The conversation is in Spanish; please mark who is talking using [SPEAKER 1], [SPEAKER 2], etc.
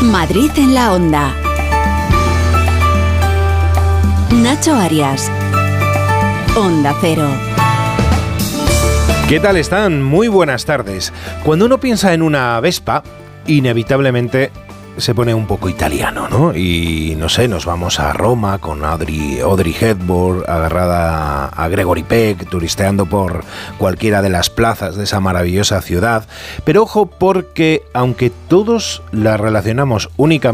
[SPEAKER 1] Madrid en la Onda. Nacho Arias. Onda Cero.
[SPEAKER 2] ¿Qué tal están? Muy buenas tardes. Cuando uno piensa en una Vespa, inevitablemente se pone un poco italiano, ¿no? Y no sé, nos vamos a Roma con Audrey Hepburn agarrada a Gregory Peck, turisteando por cualquiera de las plazas de esa maravillosa ciudad. Pero ojo, porque aunque todos la relacionamos únicamente